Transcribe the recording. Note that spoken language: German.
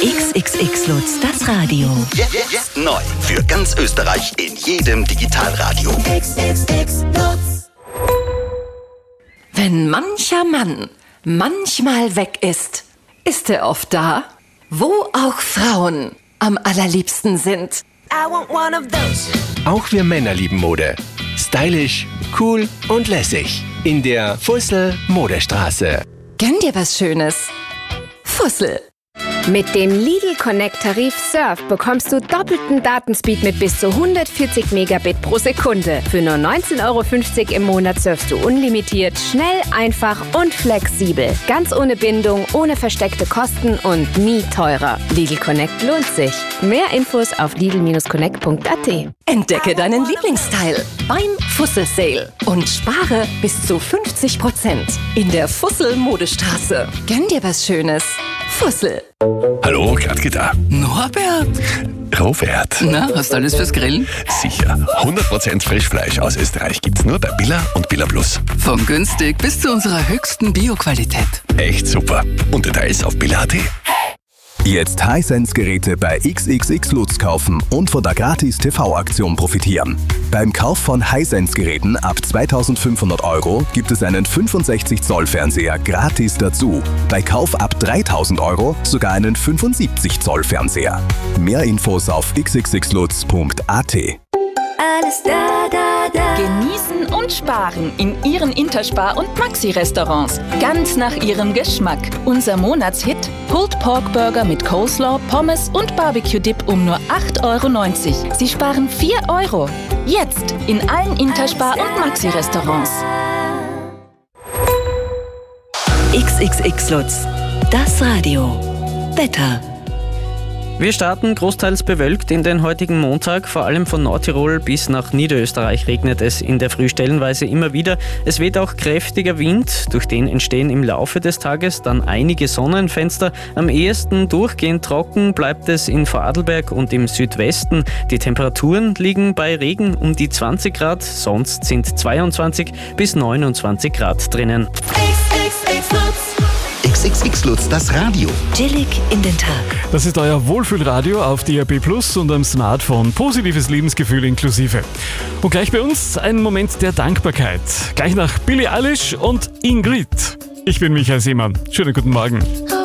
XXX Lutz, das Radio. Jetzt neu. Für ganz Österreich in jedem Digitalradio. XXX Lutz. Wenn mancher Mann manchmal weg ist, ist er oft da, wo auch Frauen am allerliebsten sind. I want one of those. Auch wir Männer lieben Mode. Stylisch, cool und lässig. In der Fussel Modestraße. Gönn dir was Schönes. Fussel. Mit dem Lidl Connect Tarif Surf bekommst du doppelten Datenspeed mit bis zu 140 Megabit pro Sekunde. Für nur 19,50 € im Monat surfst du unlimitiert, schnell, einfach und flexibel. Ganz ohne Bindung, ohne versteckte Kosten und nie teurer. Lidl Connect lohnt sich. Mehr Infos auf lidl-connect.at. Entdecke deinen Lieblingsteil beim Fussel Sale und spare bis zu 50% in der Fussel Modestraße. Gönn dir was Schönes. Fussel. Hallo, Gradke da. Norbert. Robert. Na, hast du alles fürs Grillen? Sicher. 100% Frischfleisch aus Österreich gibt's nur bei Billa und Billa Plus. Von günstig bis zu unserer höchsten Bio-Qualität. Echt super. Und Details auf billa.at. Jetzt Hisense-Geräte bei XXX Lutz kaufen und von der Gratis-TV-Aktion profitieren. Beim Kauf von Hisense-Geräten ab 2.500 € gibt es einen 65-Zoll-Fernseher gratis dazu. Bei Kauf ab 3.000 € sogar einen 75-Zoll-Fernseher. Mehr Infos auf xxxlutz.at. Alles da, da, da. Genießen und sparen in Ihren Interspar- und Maxi-Restaurants. Ganz nach Ihrem Geschmack. Unser Monatshit: Pulled Pork Burger mit Coleslaw, Pommes und Barbecue-Dip um nur 8,90 €. Sie sparen 4 €. Jetzt in allen Interspar- und Maxi-Restaurants. XXX Lutz, das Radio. Wetter. Wir starten großteils bewölkt in den heutigen Montag. Vor allem von Nordtirol bis nach Niederösterreich regnet es in der Früh stellenweise immer wieder. Es weht auch kräftiger Wind, durch den entstehen im Laufe des Tages dann einige Sonnenfenster. Am ehesten durchgehend trocken bleibt es in Vorarlberg und im Südwesten. Die Temperaturen liegen bei Regen um die 20 Grad, sonst sind 22 bis 29 Grad drinnen. XXX Lutz, das Radio. Chillig in den Tag. Das ist euer Wohlfühlradio auf DAB+ und am Smartphone. Positives Lebensgefühl inklusive. Und gleich bei uns ein Moment der Dankbarkeit. Gleich nach Billie Eilish und Ingrid. Ich bin Michael Seemann. Schönen guten Morgen.